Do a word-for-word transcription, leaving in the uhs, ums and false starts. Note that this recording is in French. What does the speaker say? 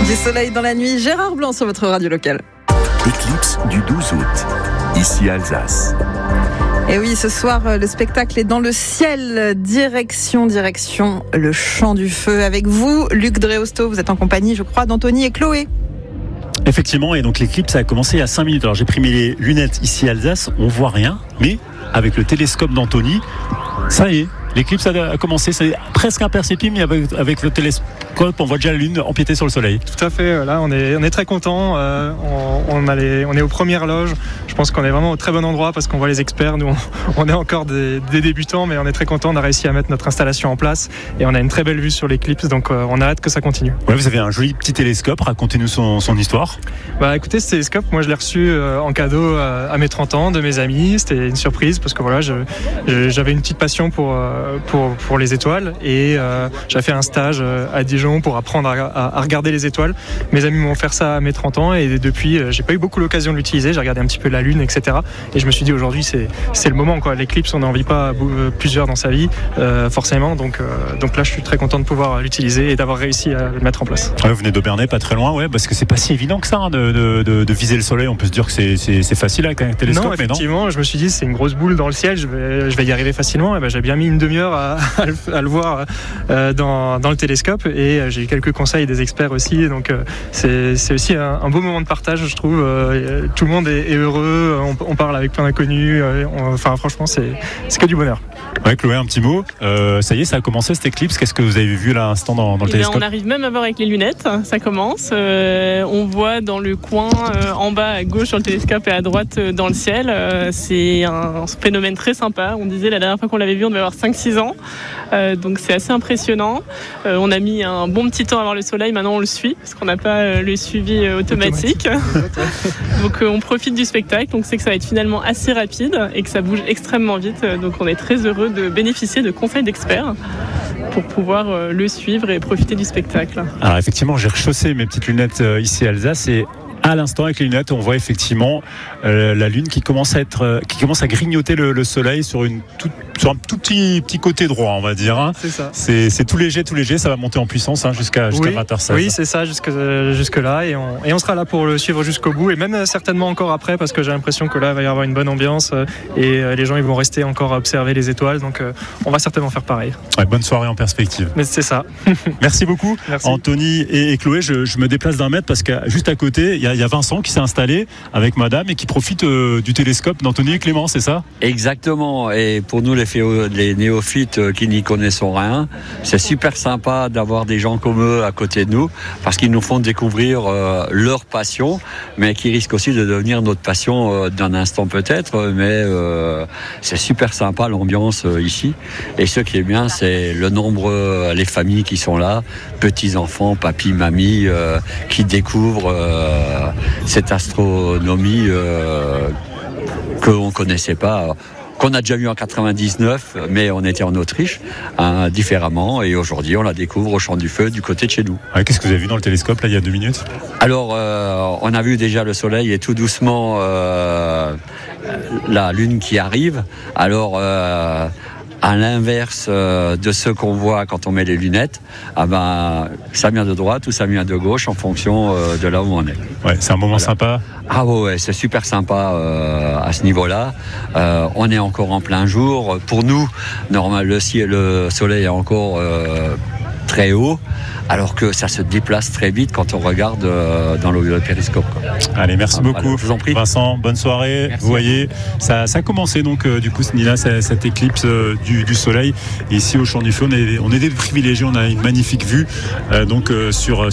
Du soleil dans la nuit, Gérard Blanc sur votre radio locale. Éclipse du douze août, ici Alsace. Et oui, ce soir, le spectacle est dans le ciel, direction, direction, le Chant du Feu. Avec vous, Luc Dreosto, vous êtes en compagnie, je crois, d'Anthony et Chloé. Effectivement, et donc l'éclipse a commencé il y a cinq minutes. Alors j'ai pris mes lunettes ici à Alsace, on voit rien, mais avec le télescope d'Anthony, ça y est, l'éclipse a commencé, c'est presque imperceptible, mais avec, avec le télescope, on voit déjà la Lune empiéter sur le Soleil. Tout à fait, là on est, on est très contents, euh, on, on, a les, on est aux premières loges, je pense qu'on est vraiment au très bon endroit parce qu'on voit les experts, nous on, on est encore des, des débutants, mais on est très contents, on a réussi à mettre notre installation en place et on a une très belle vue sur l'éclipse, donc euh, on a hâte que ça continue. Ouais, vous avez un joli petit télescope, racontez-nous son, son histoire. Bah écoutez, ce télescope, moi je l'ai reçu euh, en cadeau euh, à mes trente ans de mes amis, c'était une surprise parce que voilà, je, je, j'avais une petite passion pour, euh, pour, pour les étoiles et euh, j'ai fait un stage euh, à Dijon pour apprendre à, à, à regarder les étoiles. Mes amis m'ont offert ça à mes trente ans et depuis euh, j'ai pas eu beaucoup l'occasion de l'utiliser, j'ai regardé un petit peu la Lune, et cetera. Et je me suis dit aujourd'hui c'est, c'est le moment quoi. L'éclipse on n'en vit pas euh, plusieurs dans sa vie euh, forcément, donc, euh, donc là je suis très content de pouvoir l'utiliser et d'avoir réussi à le mettre en place. Ouais, vous venez d'Aubernay, pas très loin, ouais, parce que c'est pas si évident que ça hein, de, de, de, de viser le soleil, on peut se dire que c'est, c'est, c'est facile avec un télescope, non, effectivement, mais non, je me suis dit c'est une grosse boule dans le ciel, je vais, je vais y arriver facilement. Et ben, j'ai bien mis une demi-heure à, à, le, à le voir euh, dans, dans le télescope et euh, j'ai eu quelques conseils des experts aussi, donc euh, c'est, c'est aussi un, un beau moment de partage, je trouve. Euh, tout le monde est, est heureux, on, on parle avec plein d'inconnus, euh, on, enfin franchement c'est, c'est que du bonheur. Ouais, Chloé, un petit mot. Euh, ça y est, ça a commencé cette éclipse. Qu'est-ce que vous avez vu là, à l'instant dans, dans le eh télescope? bien, on arrive même à voir avec les lunettes. Ça commence. Euh, on voit dans le coin, euh, en bas à gauche sur le télescope et à droite euh, dans le ciel. Euh, c'est un phénomène très sympa. On disait la dernière fois qu'on l'avait vu, on devait avoir cinq six ans. Euh, donc c'est assez impressionnant. Euh, on a mis un bon petit temps à voir le soleil. Maintenant, on le suit parce qu'on n'a pas euh, le suivi euh, automatique. automatique. Donc euh, on profite du spectacle. Donc c'est que ça va être finalement assez rapide et que ça bouge extrêmement vite. Donc on est très heureux de bénéficier de conseils d'experts pour pouvoir euh, le suivre et profiter du spectacle. Alors effectivement, j'ai rechaussé mes petites lunettes euh, ici à Alsace et à l'instant avec les lunettes, on voit effectivement euh, la Lune qui commence à être, euh, qui commence à grignoter le, le soleil sur une toute, sur un tout petit petit côté droit, on va dire. Hein. C'est ça. C'est, c'est tout léger, tout léger. Ça va monter en puissance hein, jusqu'à jusqu'à oui, vingt heures seize. Oui, c'est ça, jusque jusque là, et on et on sera là pour le suivre jusqu'au bout, et même certainement encore après, parce que j'ai l'impression que là il va y avoir une bonne ambiance et les gens ils vont rester encore à observer les étoiles, donc on va certainement faire pareil. Ouais, bonne soirée en perspective. Mais c'est ça. Merci beaucoup, Merci. Anthony et, et Chloé. Je, je me déplace d'un mètre parce que juste à côté, il y, y a Vincent qui s'est installé avec Madame et qui profite euh, du télescope d'Anthony et Clément, c'est ça? Exactement. Et pour nous les, féo, les néophytes euh, qui n'y connaissons rien, c'est super sympa d'avoir des gens comme eux à côté de nous parce qu'ils nous font découvrir euh, leur passion, mais qui risquent aussi de devenir notre passion euh, d'un instant peut-être. Mais euh, c'est super sympa l'ambiance euh, ici. Et ce qui est bien, c'est le nombre, euh, les familles qui sont là, petits enfants, papy, mamie, euh, qui découvrent euh, cette astronomie euh, qu'on ne connaissait pas, qu'on a déjà vu en quatre-vingt-dix-neuf, mais on était en Autriche, hein, différemment, et aujourd'hui on la découvre au Chant du Feu du côté de chez nous. Ouais, qu'est-ce que vous avez vu dans le télescope là il y a deux minutes? Alors euh, on a vu déjà le soleil et tout doucement euh, la lune qui arrive. Alors euh, à l'inverse euh, de ce qu'on voit quand on met les lunettes, ah ben, ça vient de droite ou ça vient de gauche en fonction euh, de là où on est. Ouais, c'est un moment voilà. Sympa. Ah ouais, c'est super sympa euh, à ce niveau-là. Euh, on est encore en plein jour. Pour nous, normal, le ciel, le soleil est encore euh, très haut, alors que ça se déplace très vite quand on regarde euh, dans le, le périscope. Quoi. Allez, merci ah, beaucoup. Voilà, je vous en prie. Vincent, bonne soirée. Merci. Vous voyez, ça, ça a commencé donc euh, du coup, Nina, cette éclipse euh, du, du soleil. Et ici au Chant du Feu, on est, on est des privilégiés. On a une magnifique vue euh, donc euh, sur